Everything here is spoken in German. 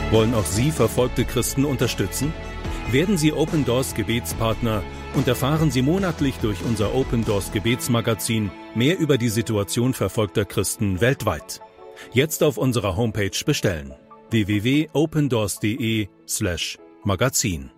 Wollen auch Sie verfolgte Christen unterstützen? Werden Sie Open Doors Gebetspartner und erfahren Sie monatlich durch unser Open Doors Gebetsmagazin mehr über die Situation verfolgter Christen weltweit. Jetzt auf unserer Homepage bestellen: www.opendoors.de/magazin.